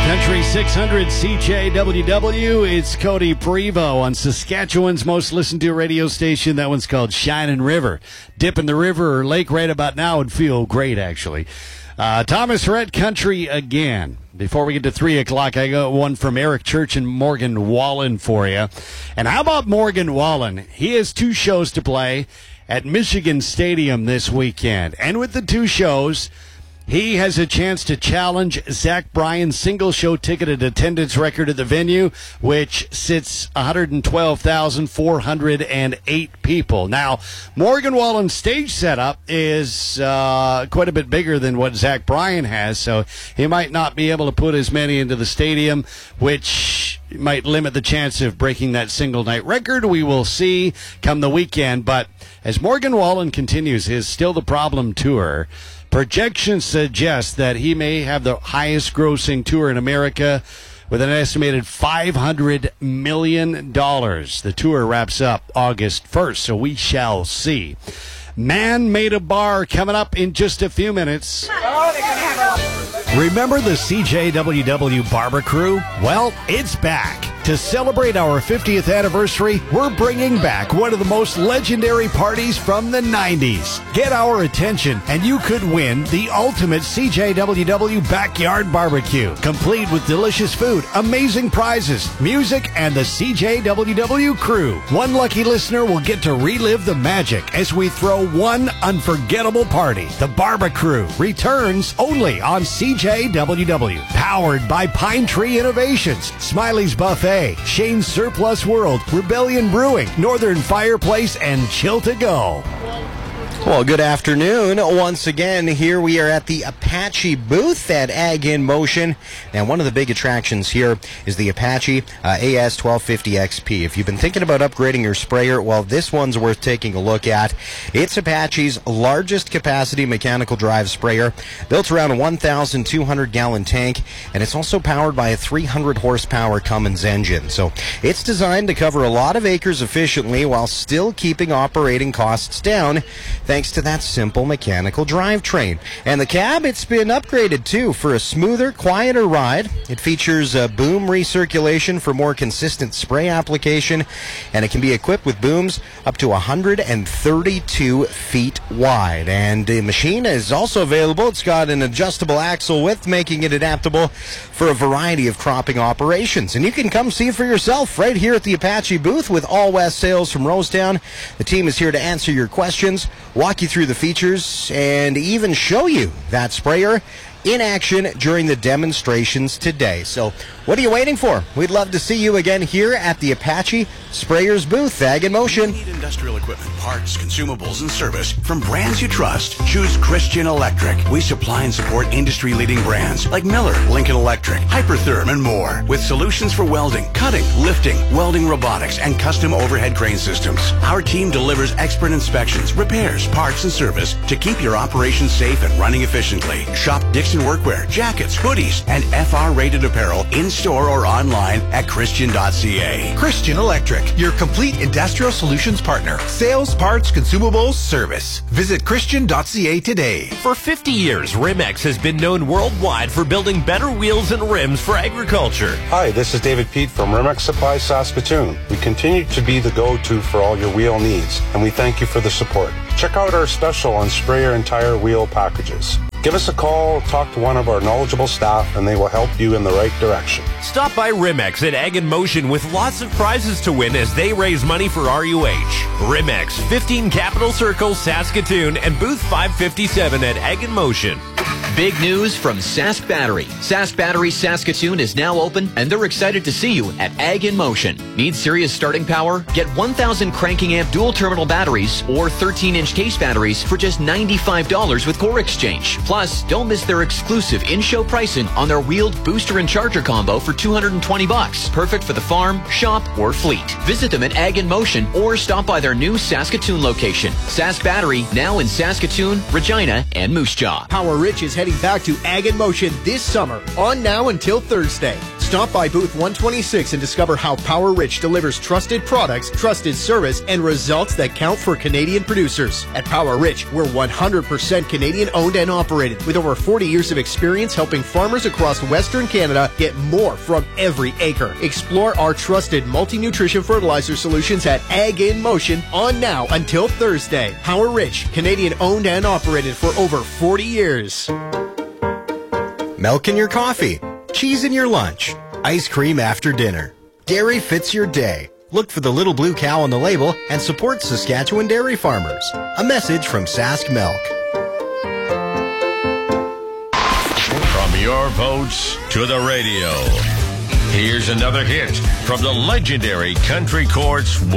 Country 600 CJWW. It's Cody Prevost on Saskatchewan's most listened to radio station. That one's called Shining River. Dip in the river or lake right about now would feel great, actually. Thomas Rhett Country again. Before we get to 3 o'clock, I got one from Eric Church and Morgan Wallen for you. And how about Morgan Wallen? He has 2 shows to play at Michigan Stadium this weekend. And with the 2 shows, he has a chance to challenge Zach Bryan's single show ticketed attendance record at the venue, which sits 112,408 people. Now, Morgan Wallen's stage setup is quite a bit bigger than what Zach Bryan has, so he might not be able to put as many into the stadium, which might limit the chance of breaking that single night record. We will see come the weekend. But as Morgan Wallen continues his Still the Problem tour, projections suggest that he may have the highest grossing tour in America with an estimated $500 million. The tour wraps up August 1st, so we shall see. Man Made a Bar coming up in just a few minutes. Remember the CJWW Barber Crew? Well, it's back. To celebrate our 50th anniversary, we're bringing back one of the most legendary parties from the 90s. Get our attention, and you could win the ultimate CJWW Backyard Barbecue, complete with delicious food, amazing prizes, music, and the CJWW Crew. One lucky listener will get to relive the magic as we throw one unforgettable party. The Barber Crew returns only on CJWW. Powered by Pine Tree Innovations, Smiley's Buffet, Shane's Surplus World, Rebellion Brewing, Northern Fireplace, and Chill to Go. Well, good afternoon. Once again, here we are at the Apache booth at Ag in Motion. And one of the big attractions here is the Apache AS 1250 XP. If you've been thinking about upgrading your sprayer, well, this one's worth taking a look at. It's Apache's largest capacity mechanical drive sprayer, built around a 1,200-gallon tank, and it's also powered by a 300-horsepower Cummins engine. So it's designed to cover a lot of acres efficiently while still keeping operating costs down, thanks to that simple mechanical drivetrain. And the cab, it's been upgraded too for a smoother, quieter ride. It features boom recirculation for more consistent spray application, and it can be equipped with booms up to 132 feet wide. And the machine is also available. It's got an adjustable axle width, making it adaptable for a variety of cropping operations. And you can come see it for yourself right here at the Apache booth with All West Sales from Rosetown. The team is here to answer your questions, walk you through the features, and even show you that sprayer in action during the demonstrations today. So what are you waiting for? We'd love to see you again here at the Apache Sprayers booth, Ag in Motion. You need industrial equipment, parts, consumables, and service from brands you trust. Choose Christian Electric. We supply and support industry-leading brands like Miller, Lincoln Electric, Hypertherm, and more, with solutions for welding, cutting, lifting, welding robotics, and custom overhead crane systems. Our team delivers expert inspections, repairs, parts, and service to keep your operation safe and running efficiently. Shop Dixon Workwear, jackets, hoodies, and FR-rated apparel in-store or online at Christian.ca. Christian Electric, your complete industrial solutions partner. Sales, parts, consumables, service. Visit Christian.ca today. For 50 years, Rimex has been known worldwide for building better wheels and rims for agriculture. Hi, this is David Pete from Rimex Supply Saskatoon. We continue to be the go-to for all your wheel needs, and we thank you for the support. Check out our special on sprayer and tire wheel packages. Give us a call, talk to one of our knowledgeable staff, and they will help you in the right direction. Stop by Rimex at Ag in Motion with lots of prizes to win as they raise money for RUH. Rimex, 15 Capitol Circle, Saskatoon, and booth 557 at Ag in Motion. Big news from Sask Battery. Sask Battery Saskatoon is now open, and they're excited to see you at Ag in Motion. Need serious starting power? Get 1,000 cranking amp dual terminal batteries or 13-inch case batteries for just $95 with Core Exchange. Plus, don't miss their exclusive in-show pricing on their wheeled booster and charger combo for $220. Perfect for the farm, shop, or fleet. Visit them at Ag in Motion or stop by their new Saskatoon location. Sask Battery, now in Saskatoon, Regina, and Moose Jaw. Power Rich is heading back to Ag in Motion this summer, on now until Thursday. Stop by booth 126 and discover how Power Rich delivers trusted products, trusted service, and results that count for Canadian producers. At Power Rich, we're 100% Canadian owned and operated with over 40 years of experience helping farmers across Western Canada get more from every acre. Explore our trusted multi-nutrition fertilizer solutions at Ag in Motion on now until Thursday. Power Rich, Canadian owned and operated for over 40 years. Milk in your coffee, cheese in your lunch, ice cream after dinner. Dairy fits your day. Look for the little blue cow on the label and support Saskatchewan dairy farmers. A message from Sask Milk. From your votes to the radio. Here's another hit from the legendary Country Courts